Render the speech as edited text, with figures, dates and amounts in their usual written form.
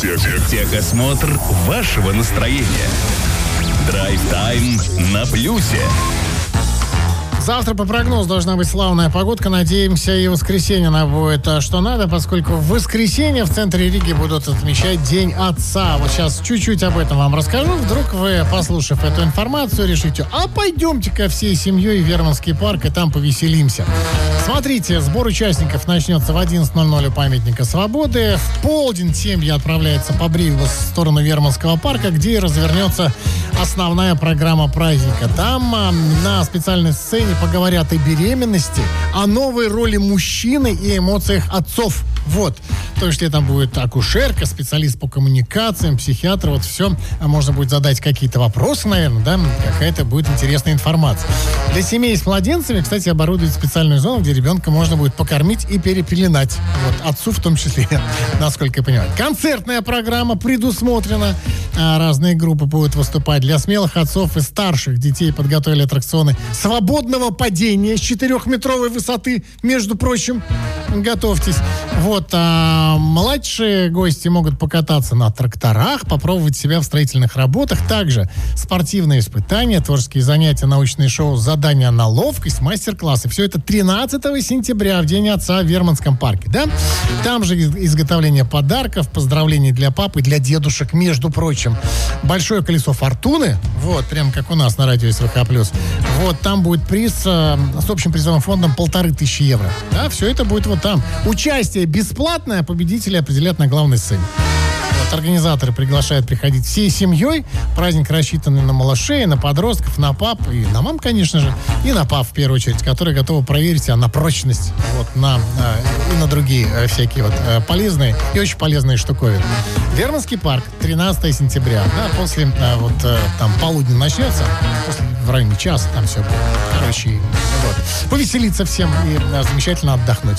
Техосмотр вашего настроения. Драйв-тайм на плюсе. Завтра по прогнозу должна быть славная погодка. Надеемся, и воскресенье она будет что надо, поскольку в воскресенье в центре Риги будут отмечать День Отца. Вот сейчас чуть-чуть об этом вам расскажу. Вдруг вы, послушав эту информацию, решите, а пойдемте-ка всей семьей в Верманский парк и там повеселимся. Смотрите, сбор участников начнется в 11:00 у памятника Свободы. В полдень семья отправляется по Бриву в сторону Верманского парка, где и развернется основная программа праздника. Там на специальной сцене поговорят о беременности, о новой роли мужчины и эмоциях отцов. Вот. То есть там будет акушерка, специалист по коммуникациям, психиатр, вот все. Можно будет задать какие-то вопросы, наверное, да? Какая-то будет интересная информация. Для семей с младенцами, кстати, оборудуют специальную зону, где ребенка можно будет покормить и перепеленать. Вот. Отцу в том числе, насколько я понимаю. Концертная программа предусмотрена. Разные группы будут выступать. Для смелых отцов и старших детей подготовили аттракционы свободного падения с 4-метровой высоты, между прочим. Готовьтесь. Вот. А младшие гости могут покататься на тракторах, попробовать себя в строительных работах. Также спортивные испытания, творческие занятия, научные шоу, задания на ловкость, мастер-классы. Все это 13 сентября, в День Отца в Верманском парке. Да? Там же изготовление подарков, поздравлений для папы и для дедушек, между прочим. Большое колесо фортуны, вот, прям как у нас на радио СВХ+. Вот, там будет приз с общим призовым фондом 1500 евро. Да, все это будет вот там. Участие бесплатное, победители определят на главной сцене. Вот, организаторы приглашают приходить всей семьей. Праздник рассчитанный на малышей, на подростков, на пап и на мам, конечно же, и на пап в первую очередь, которые готовы проверить себя на прочность, вот, и на другие всякие вот полезные и очень полезные штуковины. Верманский парк, 13 сентября. Да, после там полудня начнется, в районе часа там все будет. Короче, вот. Повеселиться всем и замечательно отдохнуть.